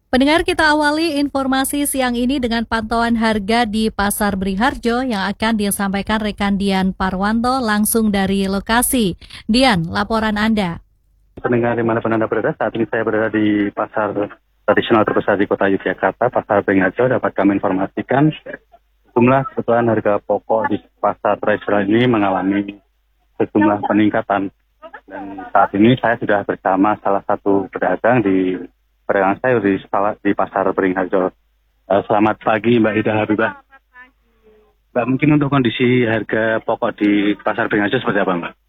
Pendengar, kita awali informasi siang ini dengan pantauan harga di Pasar Beringharjo yang akan disampaikan rekan Dian Parwanto langsung dari lokasi. Dian, laporan Anda. Pendengar dimanapun Anda berada, saat ini saya berada di pasar tradisional terbesar di kota Yogyakarta, Pasar Beringharjo. Dapat kami informasikan sejumlah kebutuhan harga pokok di pasar tradisional ini mengalami sejumlah peningkatan. Dan saat ini saya sudah bersama salah satu pedagang sayur di Pasar Beringharjo. Selamat pagi Mbak Ida Habibah. Mbak, mungkin untuk kondisi harga pokok di Pasar Beringharjo seperti apa, Mbak?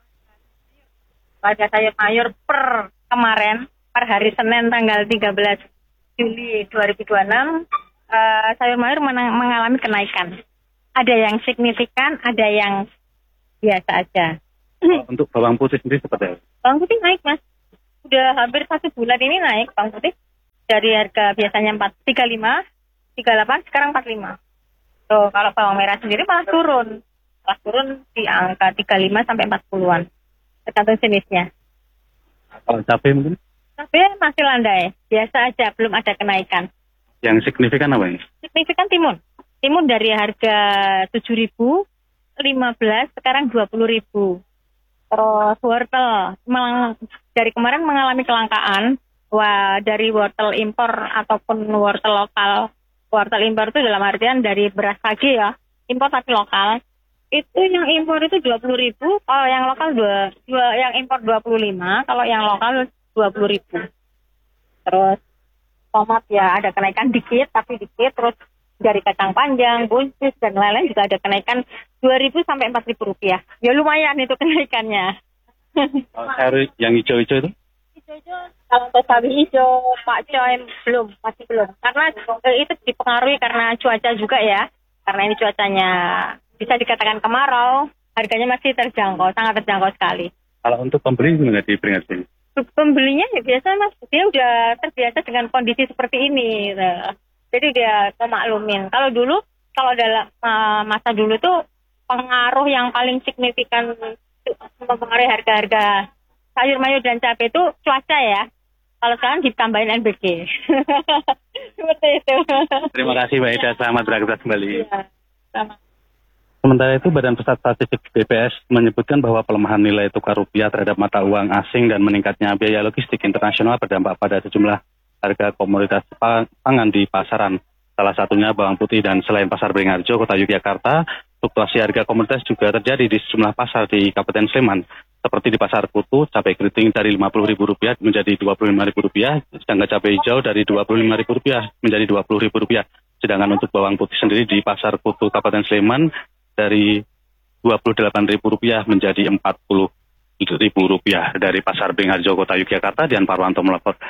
Harga sayur mayur per hari Senin tanggal 13 Juli 2026, sayur mayur mengalami kenaikan. Ada yang signifikan, ada yang biasa aja. Untuk bawang putih sendiri seperti apa? Bawang putih naik, Mas. Udah hampir 1 bulan ini naik bawang putih. Dari harga biasanya 35, 38, sekarang 45. So, kalau bawang merah sendiri malah turun. Di angka 35 sampai 40-an. Tergantung jenisnya. Kalau cabai mungkin? Cabai masih landai. Biasa aja, belum ada kenaikan. Yang signifikan apa ini? Signifikan timun. Timun dari harga 7.000, 15, sekarang 20.000. Terus wortel, dari kemarin mengalami kelangkaan. Dari wortel impor ataupun wortel lokal. Wortel impor itu dalam artian dari beras saji ya, impor tapi lokal. Itu yang impor itu 20.000, kalau yang lokal yang impor 25, kalau yang lokal 20.000. Terus tomat ya ada kenaikan dikit, terus dari kacang panjang, buncis dan lain-lain juga ada kenaikan 2.000 sampai 4.000 rupiah. Ya lumayan itu kenaikannya. Sayur yang hijau-hijau itu? Hijau-hijau, kalau untuk sawi hijau, pakcoy masih belum. Karena itu dipengaruhi karena cuaca juga ya. Karena ini cuacanya bisa dikatakan kemarau, harganya masih terjangkau, sangat terjangkau sekali. Kalau untuk pembeli gimana di Beringharjo? Pembelinya ya biasa Mas, dia udah terbiasa dengan kondisi seperti ini. Jadi dia memaklumin. Kalau dalam masa dulu tuh pengaruh yang paling signifikan mempengaruhi harga-harga sayur mayur dan cabai itu cuaca ya. Kalau sekarang ditambahin NBG. Seperti itu. Terima kasih Mbak Ida, selamat beraktivitas kembali. Ya, sama. Sementara itu, Badan Pusat Statistik BPS menyebutkan bahwa pelemahan nilai tukar rupiah terhadap mata uang asing dan meningkatnya biaya logistik internasional berdampak pada sejumlah harga komoditas pangan di pasaran. Salah satunya bawang putih, dan selain Pasar Beringharjo, Kota Yogyakarta, fluktuasi harga komoditas juga terjadi di sejumlah pasar di Kabupaten Sleman. Seperti di Pasar Kutu, cabai keriting dari Rp50.000 menjadi Rp25.000, sedangkan cabai hijau dari Rp25.000 menjadi Rp20.000. Sedangkan untuk bawang putih sendiri di Pasar Kutu Kabupaten Sleman dari Rp28.000 menjadi Rp40.000. Dari Pasar Beringharjo, Kota Yogyakarta, Dian Parwanto melapor.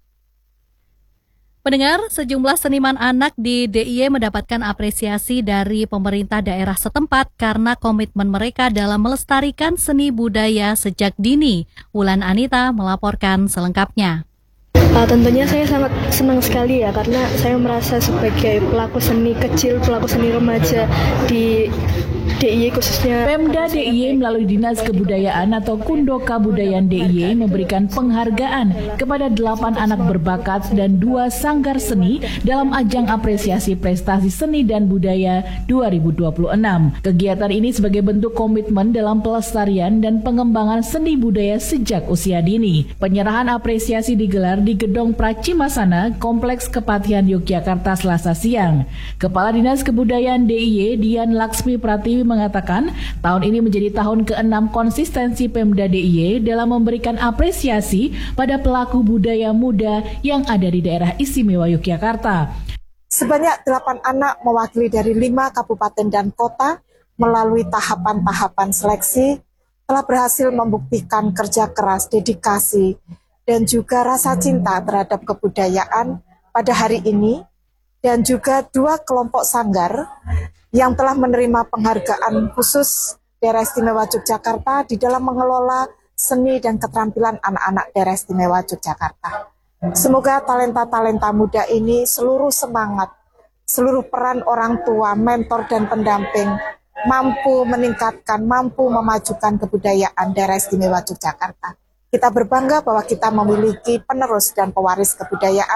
Pendengar, sejumlah seniman anak di DIY mendapatkan apresiasi dari pemerintah daerah setempat karena komitmen mereka dalam melestarikan seni budaya sejak dini. Wulan Anita melaporkan selengkapnya. Tentunya saya sangat senang sekali ya, karena saya merasa sebagai pelaku seni kecil, pelaku seni remaja di DIY khususnya. Pemda DIY melalui Dinas Kebudayaan atau Kundo Kabudayaan DIY memberikan penghargaan kepada 8 anak berbakat dan 2 sanggar seni dalam ajang apresiasi prestasi seni dan budaya 2026. Kegiatan ini sebagai bentuk komitmen dalam pelestarian dan pengembangan seni budaya sejak usia dini. Penyerahan apresiasi digelar di Gedung Pracimasana, Kompleks Kepatihan Yogyakarta Selasa siang. Kepala Dinas Kebudayaan DIY Dian Laksmi Pratiwi mengatakan tahun ini menjadi tahun ke-6 konsistensi Pemda DIY dalam memberikan apresiasi pada pelaku budaya muda yang ada di daerah istimewa Yogyakarta. Sebanyak 8 anak mewakili dari 5 kabupaten dan kota melalui tahapan-tahapan seleksi telah berhasil membuktikan kerja keras, dedikasi, dan juga rasa cinta terhadap kebudayaan pada hari ini, dan juga 2 kelompok sanggar yang telah menerima penghargaan khusus Daerah Istimewa Yogyakarta di dalam mengelola seni dan keterampilan anak-anak Daerah Istimewa Yogyakarta. Semoga talenta-talenta muda ini seluruh semangat, seluruh peran orang tua, mentor dan pendamping mampu meningkatkan, mampu memajukan kebudayaan Daerah Istimewa Yogyakarta. Kita berbangga bahwa kita memiliki penerus dan pewaris kebudayaan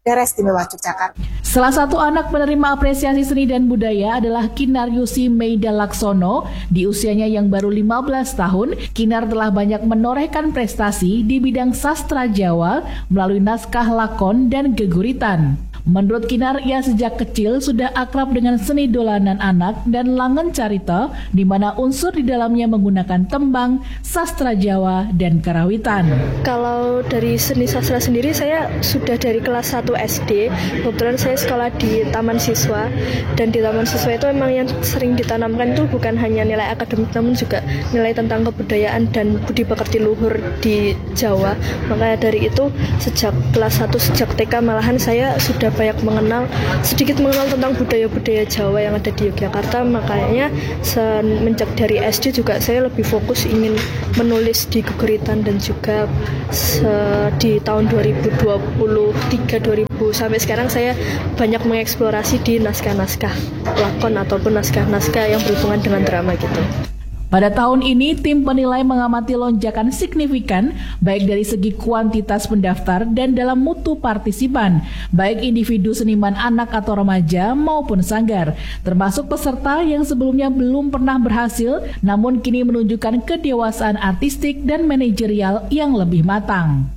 Daerah Istimewa Yogyakarta. Salah satu anak penerima apresiasi seni dan budaya adalah Kinar Yusi Meida Laksono. Di usianya yang baru 15 tahun, Kinar telah banyak menorehkan prestasi di bidang sastra Jawa melalui naskah lakon dan geguritan. Menurut Kinar, ia sejak kecil sudah akrab dengan seni dolanan anak dan langen carita, di mana unsur di dalamnya menggunakan tembang, sastra Jawa, dan karawitan. Kalau dari seni sastra sendiri, saya sudah dari kelas 1 SD. Kebetulan saya sekolah di Taman Siswa, dan di Taman Siswa itu memang yang sering ditanamkan itu bukan hanya nilai akademik, namun juga nilai tentang kebudayaan dan budi pekerti luhur di Jawa. Makanya dari itu, sejak kelas 1, sejak TK malahan saya sudah sedikit mengenal tentang budaya-budaya Jawa yang ada di Yogyakarta. Makanya semenjak dari SD juga saya lebih fokus ingin menulis di geguritan, dan juga di tahun 2023 sampai sekarang saya banyak mengeksplorasi di naskah-naskah lakon ataupun naskah-naskah yang berhubungan dengan drama gitu. Pada tahun ini, tim penilai mengamati lonjakan signifikan baik dari segi kuantitas pendaftar dan dalam mutu partisipan, baik individu seniman anak atau remaja maupun sanggar, termasuk peserta yang sebelumnya belum pernah berhasil, namun kini menunjukkan kedewasaan artistik dan manajerial yang lebih matang.